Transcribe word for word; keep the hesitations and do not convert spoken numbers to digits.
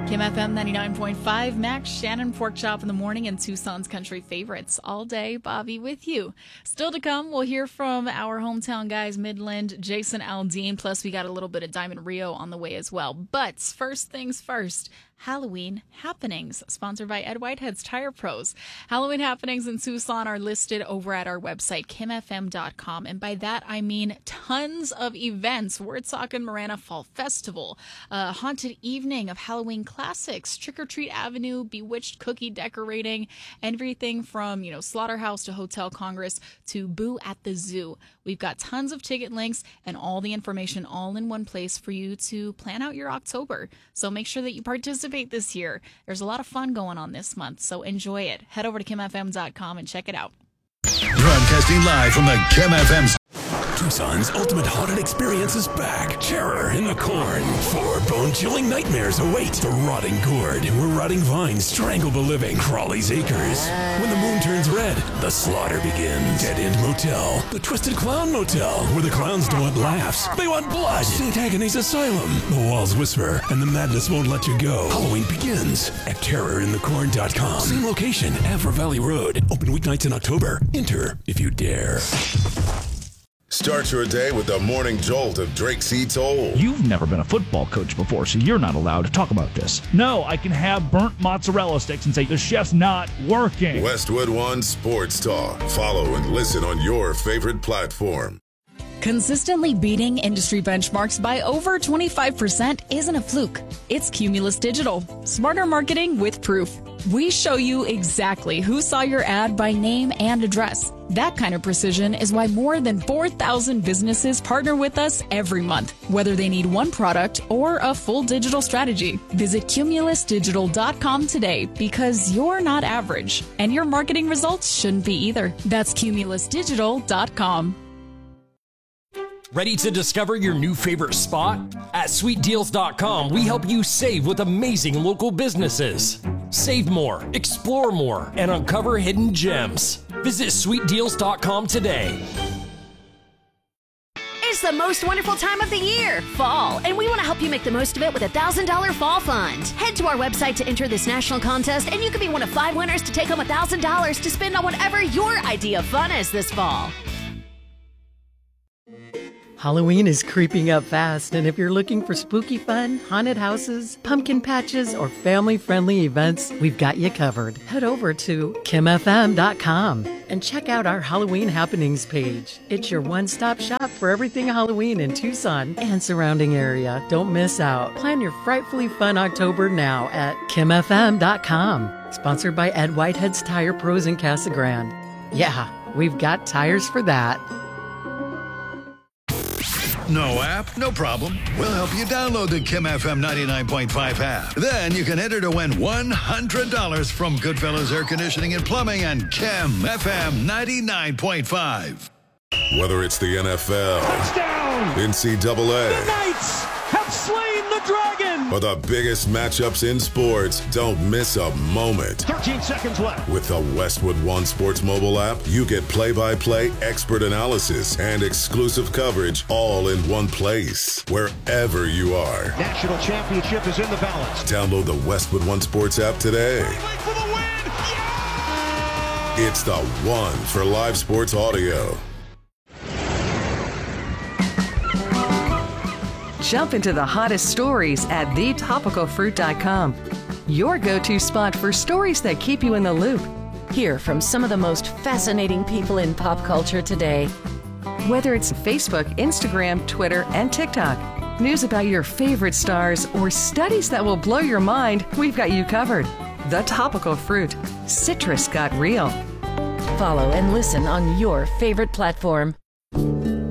Kim F M ninety-nine point five, Max, Shannon, Pork Chop in the morning, and Tucson's country favorites all day. Bobby with you. Still to come, we'll hear from our hometown guys, Midland, Jason Aldean, plus we got a little bit of Diamond Rio on the way as well. But first things first, Halloween happenings, sponsored by Ed Whitehead's Tire Pros. Halloween happenings in Tucson are listed over at our website, kim f m dot com, and by that I mean tons of events. We're talking Marana Fall Festival, a haunted evening of Halloween classics, Trick or Treat Avenue, Bewitched cookie decorating, everything from, you know, Slaughterhouse to Hotel Congress to Boo at the Zoo. We've got tons of ticket links and all the information all in one place for you to plan out your October. So make sure that you participate this year. There's a lot of fun going on this month, so enjoy it. Head over to kim f m dot com and check it out. Broadcasting live from the Kim F M. Tucson's ultimate haunted experience is back. Terror in the Corn. Four bone-chilling nightmares await. The Rotting Gourd, where rotting vines strangle the living. Crawley's Acres. When the moon turns red, the slaughter begins. Dead End Motel. The Twisted Clown Motel, where the clowns don't want laughs. They want blood. Saint Agnes Asylum. The walls whisper, and the madness won't let you go. Halloween begins at terror in the corn dot com. Same location, Avra Valley Road. Open weeknights in October. Enter if you dare. Start your day with the morning jolt of Drake C. Toll. You've never been a football coach before, so you're not allowed to talk about this. No, I can have burnt mozzarella sticks and say the chef's not working. Westwood One Sports Talk. Follow and listen on your favorite platform. Consistently beating industry benchmarks by over twenty-five percent isn't a fluke. It's Cumulus Digital. Smarter marketing with proof. We show you exactly who saw your ad by name and address. That kind of precision is why more than four thousand businesses partner with us every month, whether they need one product or a full digital strategy. Visit cumulus digital dot com today, because you're not average, and your marketing results shouldn't be either. That's cumulus digital dot com. Ready to discover your new favorite spot? At sweet deals dot com, we help you save with amazing local businesses. Save more, explore more, and uncover hidden gems. Visit sweet deals dot com today. It's the most wonderful time of the year, fall, and we want to help you make the most of it with a one thousand dollars Fall Fund. Head to our website to enter this national contest, and you could be one of five winners to take home one thousand dollars to spend on whatever your idea of fun is this fall. Halloween is creeping up fast, and if you're looking for spooky fun, haunted houses, pumpkin patches, or family-friendly events, we've got you covered. Head over to kim f m dot com and check out our Halloween happenings page. It's your one-stop shop for everything Halloween in Tucson and surrounding area. Don't miss out. Plan your frightfully fun October now at kim f m dot com. Sponsored by Ed Whitehead's Tire Pros in Casa Grande. Yeah, we've got tires for that. No app? No problem. We'll help you download the Kim F M ninety-nine point five app. Then you can enter to win one hundred dollars from Goodfellas Air Conditioning and Plumbing and Kim F M ninety-nine point five. Whether it's the N F L, touchdown, N C double A, the Knights have slain the Dragon, or the biggest matchups in sports, don't miss a moment. thirteen seconds left. With the Westwood One Sports mobile app, you get play-by-play, expert analysis, and exclusive coverage all in one place, wherever you are. National championship is in the balance. Download the Westwood One Sports app today. For the win. Yeah! It's the one for live sports audio. Jump into the hottest stories at the topical fruit dot com. Your go-to spot for stories that keep you in the loop. Hear from some of the most fascinating people in pop culture today. Whether it's Facebook, Instagram, Twitter, and TikTok, news about your favorite stars, or studies that will blow your mind, we've got you covered. The Topical Fruit. Citrus got real. Follow and listen on your favorite platform.